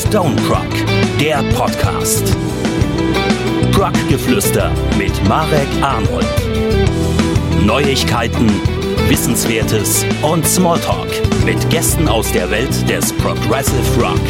Stone Prog, der Podcast. Prog-Geflüster mit Marek Arnold. Neuigkeiten, Wissenswertes und Smalltalk mit Gästen aus der Welt des Progressive Rock.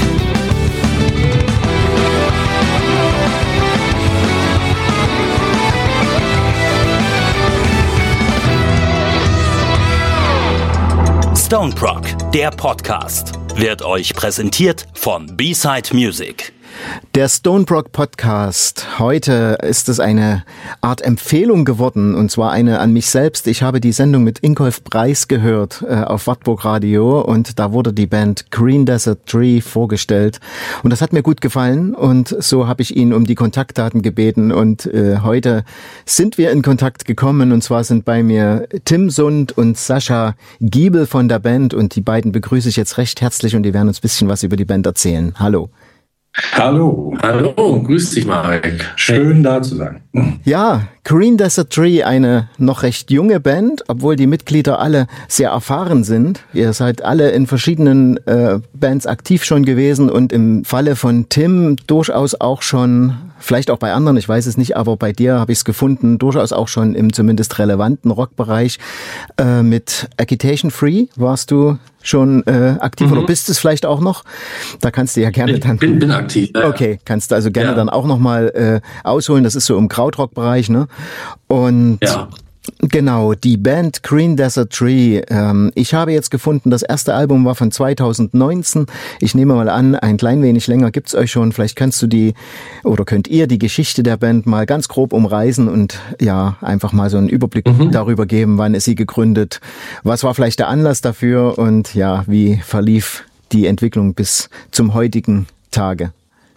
Stone Prog, der Podcast, wird euch präsentiert von B-Side Music. Der Stone Prog Podcast. Heute ist es eine Art Empfehlung geworden, und zwar eine an mich selbst. Ich habe die Sendung mit Ingolf Preis gehört auf Wartburg Radio, und da wurde die Band Green Desert Tree vorgestellt. Und das hat mir gut gefallen, und so habe ich ihn um die Kontaktdaten gebeten. Und heute sind wir in Kontakt gekommen, und zwar sind bei mir Tim Sund und Sascha Giebel von der Band, und die beiden begrüße ich jetzt recht herzlich, und die werden uns ein bisschen was über die Band erzählen. Hallo. Hallo, grüß dich, Marek. Schön da zu sein. Ja, Green Desert Tree, eine noch recht junge Band, obwohl die Mitglieder alle sehr erfahren sind. Ihr seid alle in verschiedenen Bands aktiv schon gewesen und im Falle von Tim durchaus auch schon, vielleicht auch bei anderen, ich weiß es nicht, aber bei dir habe ich es gefunden, durchaus auch schon im zumindest relevanten Rockbereich. Mit Agitation Free warst du schon aktiv oder bist es vielleicht auch noch? Da kannst du ja gerne dann... Bin aktiv. Ja. Okay, kannst du also gerne dann auch nochmal ausholen. Das ist so im Krautrock-Bereich, ne? Und genau, die Band Green Desert Tree. Ich habe jetzt gefunden, das erste Album war von 2019. Ich nehme mal an, ein klein wenig länger gibt's euch schon. Vielleicht könnt ihr die Geschichte der Band mal ganz grob umreißen und ja, einfach mal so einen Überblick darüber geben, wann ist sie gegründet, was war vielleicht der Anlass dafür und ja, wie verlief die Entwicklung bis zum heutigen Tage.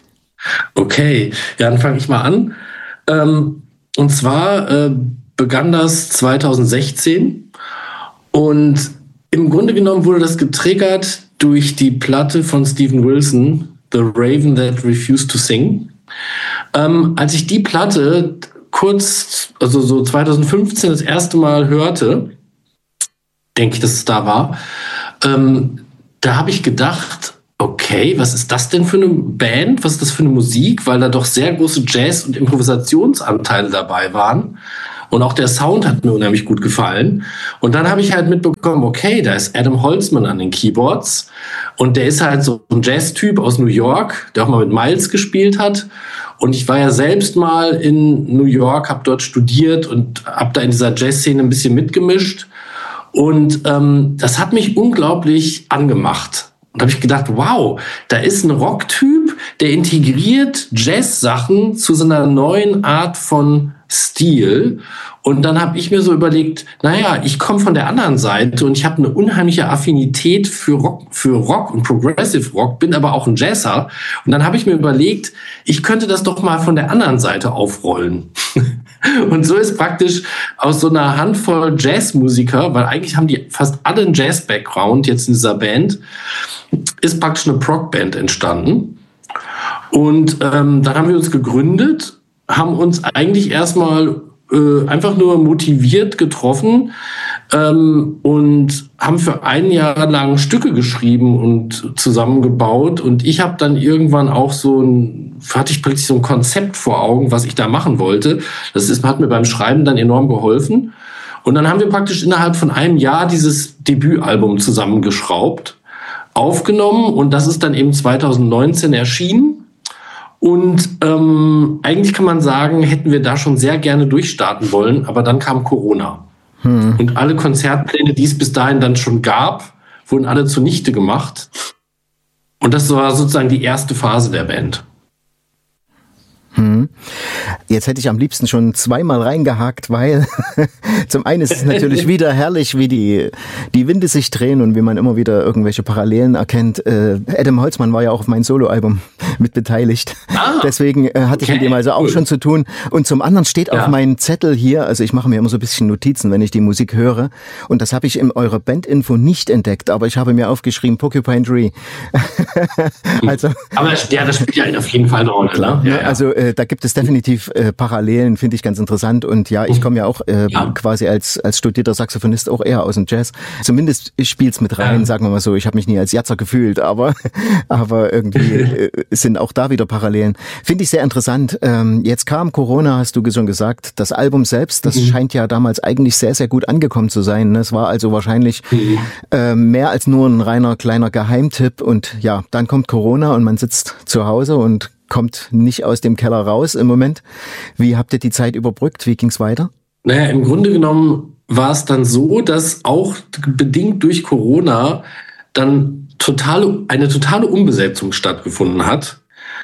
Okay, ja, dann fange ich mal an. Und zwar begann das 2016 und im Grunde genommen wurde das getriggert durch die Platte von Steven Wilson, The Raven That Refused to Sing. Als ich die Platte so 2015 das erste Mal hörte, denke ich, dass es da war, da habe ich gedacht, okay, was ist das denn für eine Band? Was ist das für eine Musik? Weil da doch sehr große Jazz- und Improvisationsanteile dabei waren. Und auch der Sound hat mir unheimlich gut gefallen. Und dann habe ich halt mitbekommen, okay, da ist Adam Holzman an den Keyboards. Und der ist halt so ein Jazz-Typ aus New York, der auch mal mit Miles gespielt hat. Und ich war ja selbst mal in New York, habe dort studiert und habe da in dieser Jazz-Szene ein bisschen mitgemischt. Und das hat mich unglaublich angemacht. Und da habe ich gedacht, wow, da ist ein Rocktyp, der integriert Jazz-Sachen zu so einer neuen Art von Stil. Und dann habe ich mir so überlegt, naja, ich komme von der anderen Seite und ich habe eine unheimliche Affinität für Rock und Progressive Rock, bin aber auch ein Jazzer. Und dann habe ich mir überlegt, ich könnte das doch mal von der anderen Seite aufrollen. Und so ist praktisch aus so einer Handvoll Jazzmusiker, weil eigentlich haben die fast alle einen Jazz-Background jetzt in dieser Band, ist praktisch eine Prog-Band entstanden. Und dann haben wir uns gegründet, haben uns eigentlich erstmal einfach nur motiviert getroffen und haben für ein Jahr lang Stücke geschrieben und zusammengebaut. Und ich habe dann irgendwann auch hatte ich plötzlich so ein Konzept vor Augen, was ich da machen wollte. Hat mir beim Schreiben dann enorm geholfen. Und dann haben wir praktisch innerhalb von einem Jahr dieses Debütalbum zusammengeschraubt, aufgenommen, und das ist dann eben 2019 erschienen. Und eigentlich kann man sagen, hätten wir da schon sehr gerne durchstarten wollen, aber dann kam Corona. Und alle Konzertpläne, die es bis dahin dann schon gab, wurden alle zunichte gemacht. Und das war sozusagen die erste Phase der Band. Jetzt hätte ich am liebsten schon zweimal reingehakt, weil zum einen ist es natürlich wieder herrlich, wie die Winde sich drehen und wie man immer wieder irgendwelche Parallelen erkennt. Adam Holzman war ja auch auf mein Soloalbum mit beteiligt. Deswegen hatte ich mit ihm also auch schon zu tun. Und zum anderen steht auf meinem Zettel hier, also ich mache mir immer so ein bisschen Notizen, wenn ich die Musik höre. Und das habe ich in eurer Bandinfo nicht entdeckt, aber ich habe mir aufgeschrieben Porcupine Tree. Also, aber das spielt ja auf jeden Fall eine Rolle, klar. Ja. Also da gibt es definitiv Parallelen, finde ich ganz interessant. Und ja, ich komme ja auch quasi als studierter Saxophonist auch eher aus dem Jazz. Zumindest ich spiel's mit rein, sagen wir mal so. Ich habe mich nie als Jazzer gefühlt, aber irgendwie sind auch da wieder Parallelen. Finde ich sehr interessant. Jetzt kam Corona, hast du schon gesagt. Das Album selbst, das scheint ja damals eigentlich sehr, sehr gut angekommen zu sein. Es war also wahrscheinlich mehr als nur ein reiner kleiner Geheimtipp. Und ja, dann kommt Corona und man sitzt zu Hause und kommt nicht aus dem Keller raus im Moment. Wie habt ihr die Zeit überbrückt? Wie ging's weiter? Naja, im Grunde genommen war es dann so, dass auch bedingt durch Corona dann eine totale Umbesetzung stattgefunden hat.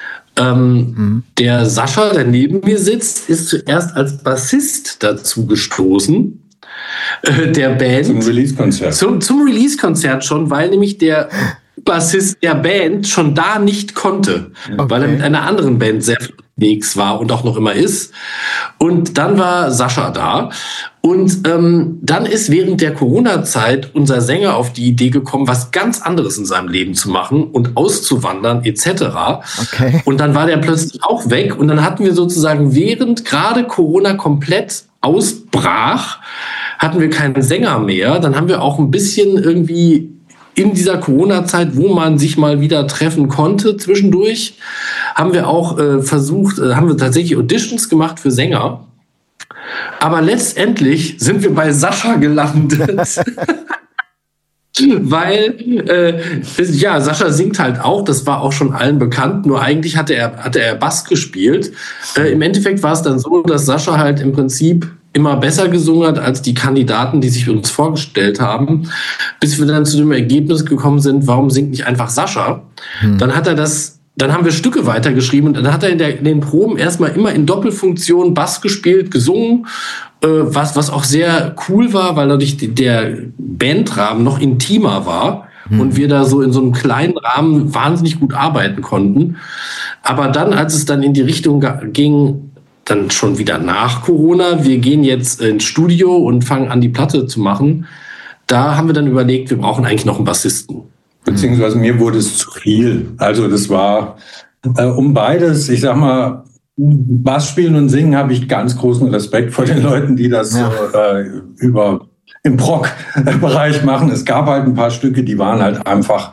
Der Sascha, der neben mir sitzt, ist zuerst als Bassist dazu gestoßen, der Band. Zum Release-Konzert. Zum Release-Konzert schon, weil nämlich der Bassist der Band schon da nicht konnte, weil er mit einer anderen Band sehr unterwegs war und auch noch immer ist. Und dann war Sascha da. Und dann ist während der Corona-Zeit unser Sänger auf die Idee gekommen, was ganz anderes in seinem Leben zu machen und auszuwandern etc. Okay. Und dann war der plötzlich auch weg. Und dann hatten wir sozusagen, während gerade Corona komplett ausbrach, hatten wir keinen Sänger mehr. Dann haben wir auch ein bisschen irgendwie in dieser Corona-Zeit, wo man sich mal wieder treffen konnte zwischendurch, haben wir auch haben wir tatsächlich Auditions gemacht für Sänger. Aber letztendlich sind wir bei Sascha gelandet. Weil, Sascha singt halt auch, das war auch schon allen bekannt, nur eigentlich hatte er Bass gespielt. Im Endeffekt war es dann so, dass Sascha halt im Prinzip immer besser gesungen hat als die Kandidaten, die sich uns vorgestellt haben, bis wir dann zu dem Ergebnis gekommen sind, warum singt nicht einfach Sascha? Dann haben wir Stücke weitergeschrieben und dann hat er in den Proben erstmal immer in Doppelfunktion Bass gespielt, gesungen, was auch sehr cool war, weil dadurch der Bandrahmen noch intimer war und wir da so in so einem kleinen Rahmen wahnsinnig gut arbeiten konnten. Aber dann, als es dann in die Richtung ging, dann schon wieder nach Corona, wir gehen jetzt ins Studio und fangen an, die Platte zu machen, da haben wir dann überlegt, wir brauchen eigentlich noch einen Bassisten. Beziehungsweise mir wurde es zu viel. Also das war um beides, ich sag mal, Bass spielen und singen habe ich ganz großen Respekt vor den Leuten, die das im Prog-Bereich machen. Es gab halt ein paar Stücke, die waren halt einfach,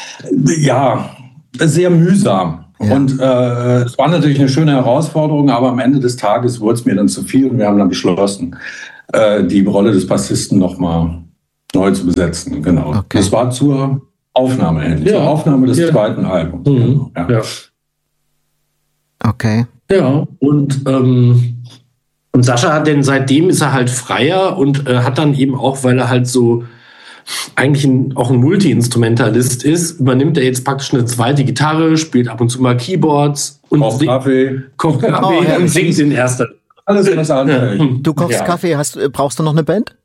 sehr mühsam. Ja. Und es war natürlich eine schöne Herausforderung, aber am Ende des Tages wurde es mir dann zu viel und wir haben dann beschlossen, die Rolle des Bassisten nochmal neu zu besetzen. Genau. Okay. Das war zur Aufnahme, zur Aufnahme des zweiten Albums. Mhm. Ja. Okay. Ja, und Sascha seitdem ist er halt freier und hat dann eben auch, weil er halt so eigentlich auch ein Multi-Instrumentalist ist, übernimmt er jetzt praktisch eine zweite Gitarre, spielt ab und zu mal Keyboards und kocht Kaffee und singt in erster. Alles was anfällt. Du kochst Kaffee, brauchst du noch eine Band?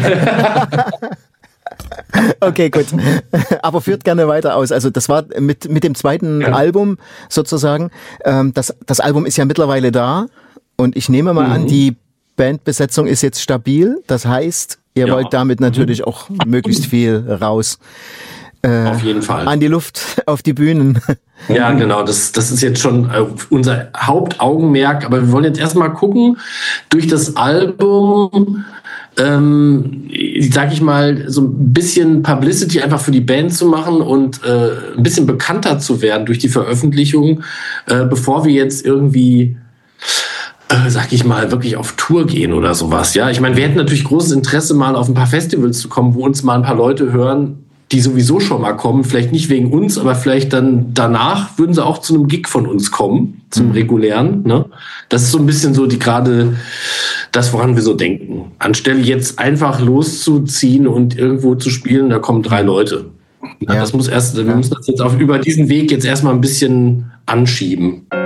Okay, gut. Aber führt gerne weiter aus. Also das war mit dem zweiten Album sozusagen. Das Album ist ja mittlerweile da und ich nehme mal an, die Bandbesetzung ist jetzt stabil. Das heißt, ihr wollt damit natürlich auch möglichst viel raus. Auf jeden Fall. An die Luft, auf die Bühnen. Ja, genau. Das ist jetzt schon unser Hauptaugenmerk. Aber wir wollen jetzt erstmal gucken, durch das Album, sag ich mal, so ein bisschen Publicity einfach für die Band zu machen und ein bisschen bekannter zu werden durch die Veröffentlichung, bevor wir jetzt irgendwie sag ich mal, wirklich auf Tour gehen oder sowas. Ja, ich meine, wir hätten natürlich großes Interesse, mal auf ein paar Festivals zu kommen, wo uns mal ein paar Leute hören, die sowieso schon mal kommen. Vielleicht nicht wegen uns, aber vielleicht dann danach würden sie auch zu einem Gig von uns kommen, zum regulären. Ne? Das ist so ein bisschen so gerade das, woran wir so denken. Anstelle jetzt einfach loszuziehen und irgendwo zu spielen, da kommen 3 Leute. Ja. Wir müssen das jetzt über diesen Weg jetzt erstmal ein bisschen anschieben.